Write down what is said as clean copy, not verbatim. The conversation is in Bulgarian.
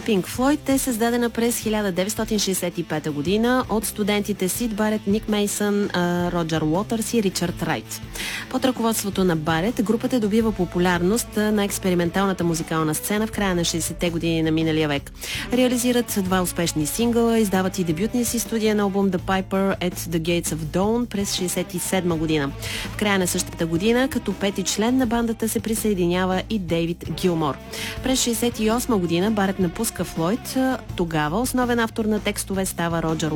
Pink Floyd е създадена през 1965 година от студентите Сид Барет, Ник Мейсън, Роджер Уотърс и Ричард Райт. Под ръководството на Барет групата добива популярност на експерименталната музикална сцена в края на 60-те години на миналия век. Реализират 2 успешни сингъла, издават и дебютния си студиен албум The Piper at the Gates of Dawn през 67 година. В края на същата година като пети член на бандата се присъединява и Дейвид Гилмор. През 68 година Барет напуска Флойд. Тогава основен автор на текстове става Роджер